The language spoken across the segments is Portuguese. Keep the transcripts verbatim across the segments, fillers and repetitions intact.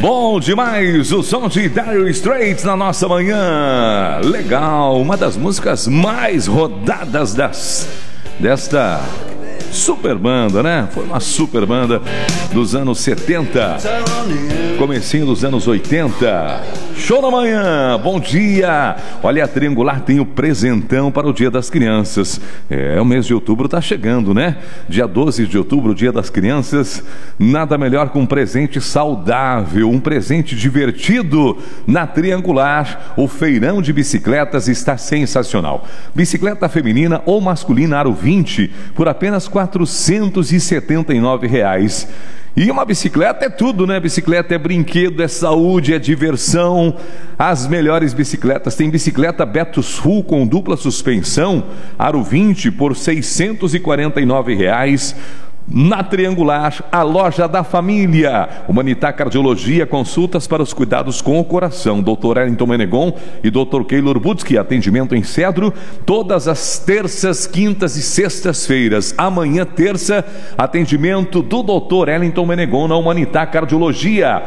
Bom demais, o som de Dire Straits na nossa manhã. Legal, uma das músicas mais rodadas das, desta super banda, né? Foi uma super banda dos anos setenta, comecinho dos anos oitenta. Show da manhã, bom dia. Olha, a Triangular tem o presentão para o Dia das Crianças. É, o mês de outubro tá chegando, né? Dia doze de outubro, Dia das Crianças. Nada melhor que um presente saudável, um presente divertido. Na Triangular, o feirão de bicicletas está sensacional. Bicicleta feminina ou masculina aro vinte por apenas quatrocentos e setenta e nove reais. E uma bicicleta é tudo, né? Bicicleta é brinquedo, é saúde, é diversão. As melhores bicicletas. Tem bicicleta Betus Full com dupla suspensão, aro vinte por seiscentos e quarenta e nove reais. Na Triangular, a loja da família. Humanitar Cardiologia, consultas para os cuidados com o coração. doutor Wellington Menegon e doutor Keylor Butzki, atendimento em Cedro, todas as terças, quintas e sextas-feiras. Amanhã, terça, atendimento do doutor Wellington Menegon na Humanitar Cardiologia.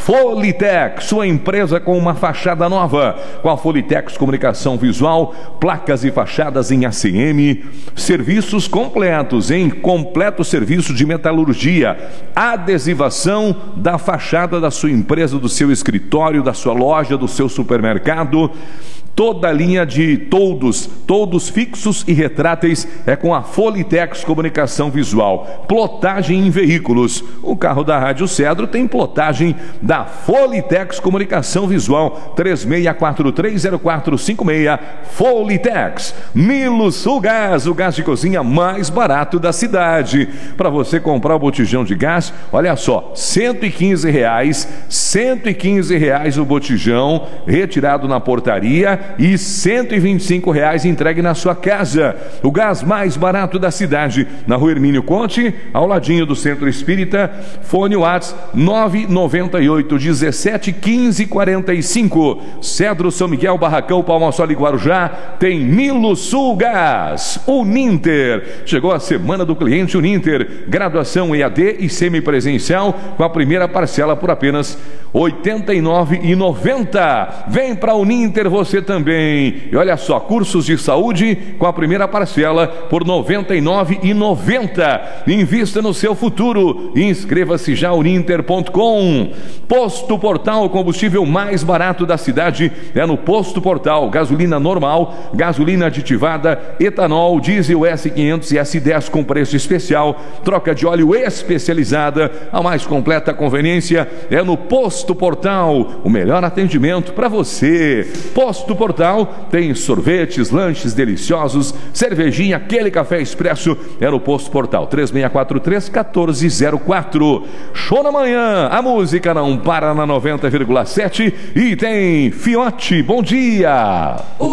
Folitex, sua empresa com uma fachada nova. Com a Folitex Comunicação Visual, placas e fachadas em A C M, serviços completos, em completo serviço Serviço de metalurgia, adesivação da fachada da sua empresa, do seu escritório, da sua loja, do seu supermercado. Toda a linha de toldos, toldos fixos e retráteis é com a Folitex Comunicação Visual. Plotagem em veículos. O carro da Rádio Cedro tem plotagem da Folitex Comunicação Visual. três seis quatro três zero quatro cinco seis. Folitex. Milo Sul Gás, o gás de cozinha mais barato da cidade. Para você comprar o botijão de gás, olha só, cento e quinze reais, cento e quinze reais o botijão, retirado na portaria, e cento e vinte e cinco reais entregue na sua casa. O gás mais barato da cidade, na Rua Hermínio Conte, ao ladinho do Centro Espírita. Fone WhatsApp nove nove oito um sete um cinco quatro cinco. Cedro, São Miguel, Barracão, Palmaçol e Guarujá tem Milo Sul Gás. Uninter, chegou a semana do cliente Uninter, graduação E A D e semipresencial com a primeira parcela por apenas oitenta e nove reais e noventa centavos. Vem para Uninter você também. E olha só, cursos de saúde com a primeira parcela por noventa e nove reais e noventa centavos. Invista no seu futuro. Inscreva-se já uninter ponto com. Posto Portal, o combustível mais barato da cidade é no Posto Portal. Gasolina normal, gasolina aditivada, etanol, diesel S quinhentos e S dez com preço especial, troca de óleo especializada. A mais completa conveniência é no Posto Portal. O melhor atendimento para você. Posto Portal tem sorvetes, lanches deliciosos, cervejinha, aquele café expresso. É no Posto Portal. três seis quatro três um quatro zero quatro. Show na manhã. A música não para na noventa vírgula sete e tem Fiote. Bom dia.